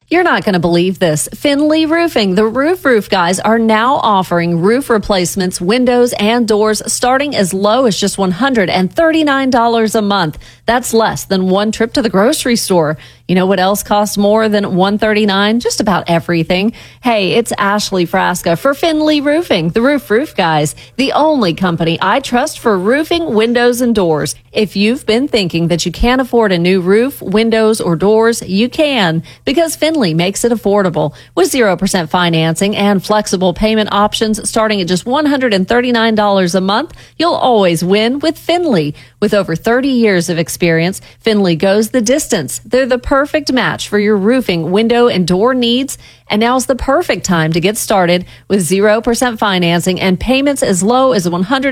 You're not going to believe this. Finley Roofing, the roof guys, are now offering roof replacements, windows, and doors starting as low as just $139 a month. That's less than one trip to the grocery store. You know what else costs more than $139? Just about everything. Hey, it's Ashley Frasca for Finley Roofing, the roof guys, the only company I trust for roofing, windows, and doors. If you've been thinking that you can't afford a new roof, windows, or doors, you can, because Finley makes it affordable. With 0% financing and flexible payment options starting at just $139 a month, you'll always win with Finley. With over 30 years of experience, Finley goes the distance. They're the perfect match for your roofing, window, and door needs. And now's the perfect time to get started with 0% financing and payments as low as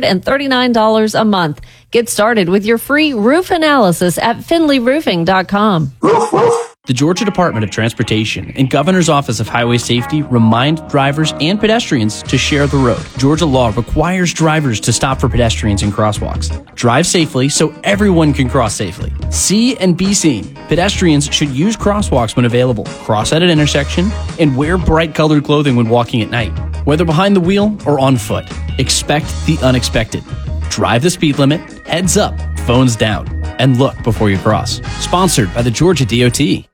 $139 a month. Get started with your free roof analysis at finleyroofing.com. The Georgia Department of Transportation and Governor's Office of Highway Safety remind drivers and pedestrians to share the road. Georgia law requires drivers to stop for pedestrians in crosswalks. Drive safely so everyone can cross safely. See and be seen. Pedestrians should use crosswalks when available, cross at an intersection, and wear bright-colored clothing when walking at night. Whether behind the wheel or on foot, expect the unexpected. Drive the speed limit, heads up, phones down, and look before you cross. Sponsored by the Georgia DOT.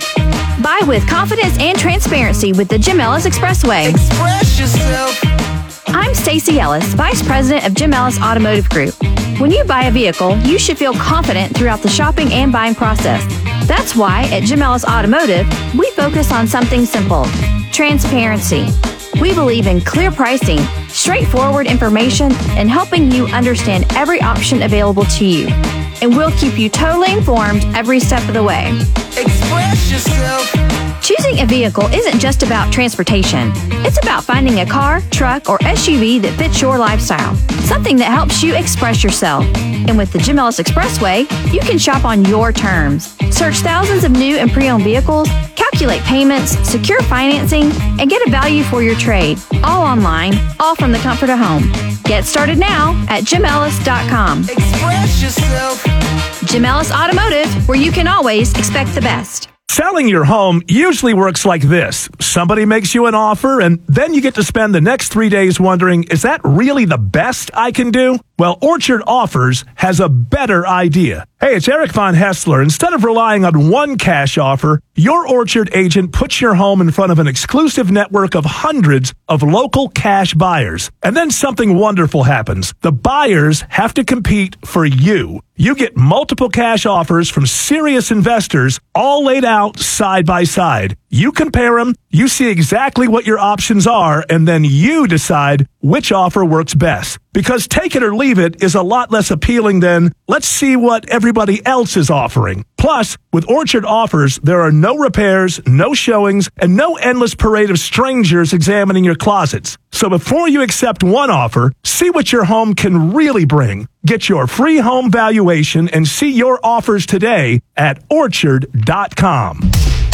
Buy with confidence and transparency with the Jim Ellis Expressway. Express yourself. I'm Stacey Ellis, Vice President of Jim Ellis Automotive Group. When you buy a vehicle, you should feel confident throughout the shopping and buying process. That's why at Jim Ellis Automotive, we focus on something simple: transparency. We believe in clear pricing, straightforward information, and helping you understand every option available to you. And we'll keep you totally informed every step of the way. Express yourself. Choosing a vehicle isn't just about transportation. It's about finding a car, truck, or SUV that fits your lifestyle. Something that helps you express yourself. And with the Jim Ellis Expressway, you can shop on your terms. Search thousands of new and pre-owned vehicles, calculate payments, secure financing, and get a value for your trade. All online, all from the comfort of home. Get started now at JimEllis.com. Express yourself. Jim Ellis Automotive, where you can always expect the best. Selling your home usually works like this. Somebody makes you an offer, and then you get to spend the next 3 days wondering, is that really the best I can do? Well, Orchard Offers has a better idea. Hey, it's Eric Von Hessler. Instead of relying on one cash offer, your Orchard agent puts your home in front of an exclusive network of hundreds of local cash buyers. And then something wonderful happens. The buyers have to compete for you. You get multiple cash offers from serious investors, all laid out side by side. You compare them, you see exactly what your options are, and then you decide which offer works best. Because take it or leave it is a lot less appealing than, let's see what everybody else is offering. Plus, with Orchard Offers, there are no repairs, no showings, and no endless parade of strangers examining your closets. So before you accept one offer, see what your home can really bring. Get your free home valuation and see your offers today at Orchard.com.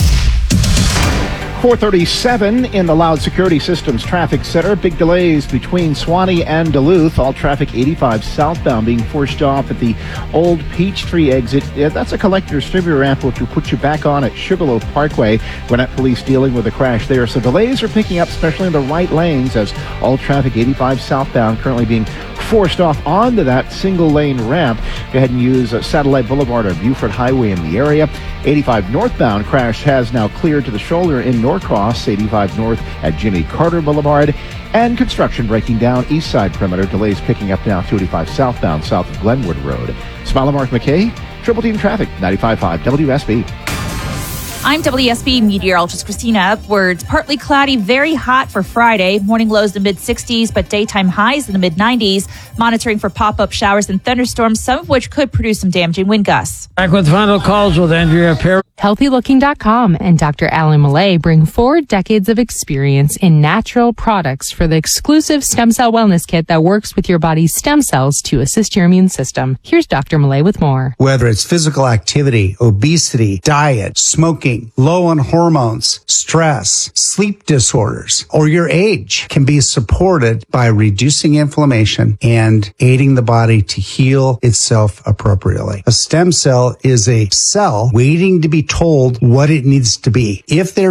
437 in the Loud Security Systems Traffic Center. Big delays between Swanee and Duluth. All traffic 85 southbound being forced off at the old Peachtree exit. That's a collector's trivia ramp which will put you back on at Sugarloaf Parkway. Gwinnett Police dealing with a crash there. So delays are picking up, especially in the right lanes, as all traffic 85 southbound currently being forced off onto that single lane ramp. Go ahead and use Satellite Boulevard or Buford Highway in the area. 85 northbound crash has now cleared to the shoulder in Norcross. 85 north at Jimmy Carter Boulevard. And construction breaking down east side perimeter. Delays picking up now 285 southbound south of Glenwood Road. Smile Mark McKay, Triple Team Traffic, 95.5 WSB. I'm WSB meteorologist Christina Upwards. Partly cloudy, very hot for Friday. Morning lows in the mid-60s, but daytime highs in the mid-90s. Monitoring for pop-up showers and thunderstorms, some of which could produce some damaging wind gusts. Back with final calls with Andrea Perry. HealthyLooking.com and Dr. Alan Millay bring 4 decades of experience in natural products for the exclusive stem cell wellness kit that works with your body's stem cells to assist your immune system. Here's Dr. Millay with more. Whether it's physical activity, obesity, diet, smoking, low on hormones, stress, sleep disorders, or your age can be supported by reducing inflammation and aiding the body to heal itself appropriately. A stem cell is a cell waiting to be told what it needs to be. If there